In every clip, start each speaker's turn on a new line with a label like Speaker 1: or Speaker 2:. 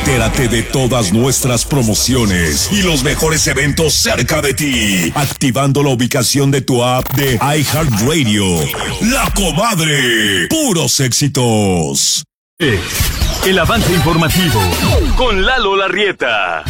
Speaker 1: Entérate de todas nuestras promociones y los mejores eventos cerca de ti, activando la ubicación de tu app de iHeartRadio. La Comadre, puros éxitos.
Speaker 2: El avance informativo con Lalo Larrieta.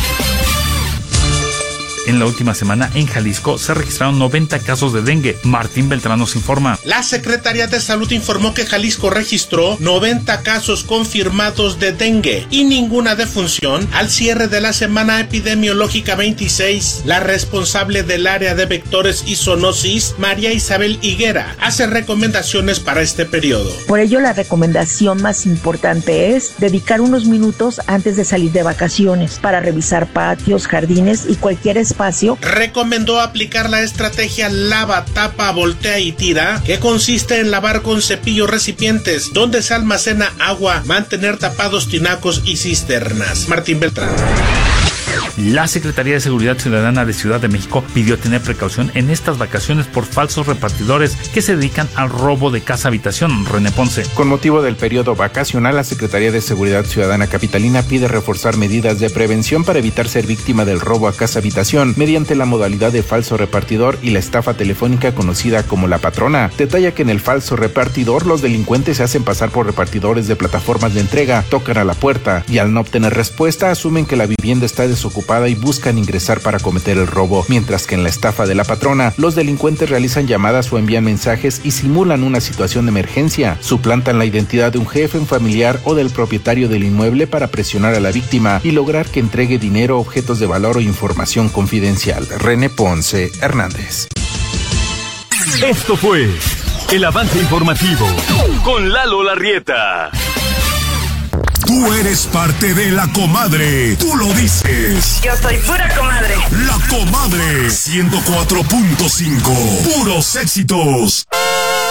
Speaker 2: En la última semana en Jalisco se registraron 90 casos de dengue. Martín Beltrán nos informa.
Speaker 3: La Secretaría de Salud informó que Jalisco registró 90 casos confirmados de dengue y ninguna defunción al cierre de la semana epidemiológica 26. La responsable del área de vectores y zoonosis, María Isabel Higuera, hace recomendaciones para este periodo.
Speaker 4: Por ello, la recomendación más importante es dedicar unos minutos antes de salir de vacaciones para revisar patios, jardines y cualquier espacio.
Speaker 3: Recomendó aplicar la estrategia lava, tapa, voltea y tira, que consiste en lavar con cepillo recipientes donde se almacena agua, mantener tapados tinacos y cisternas. Martín Beltrán.
Speaker 2: La Secretaría de Seguridad Ciudadana de Ciudad de México pidió tener precaución en estas vacaciones por falsos repartidores que se dedican al robo de casa-habitación. René Ponce.
Speaker 5: Con motivo del periodo vacacional, la Secretaría de Seguridad Ciudadana capitalina pide reforzar medidas de prevención para evitar ser víctima del robo a casa-habitación mediante la modalidad de falso repartidor y la estafa telefónica conocida como La Patrona. Detalla que en el falso repartidor los delincuentes se hacen pasar por repartidores de plataformas de entrega, tocan a la puerta y al no obtener respuesta asumen que la vivienda está desocupada y buscan ingresar para cometer el robo, mientras que en la estafa de La Patrona, los delincuentes realizan llamadas o envían mensajes y simulan una situación de emergencia, suplantan la identidad de un jefe, un familiar o del propietario del inmueble para presionar a la víctima y lograr que entregue dinero, objetos de valor o información confidencial. René Ponce Hernández.
Speaker 2: Esto fue el avance informativo con Lalo Larrieta.
Speaker 1: Tú eres parte de La Comadre. Tú lo dices.
Speaker 6: Yo soy pura comadre.
Speaker 1: La Comadre 104.5. Puros éxitos.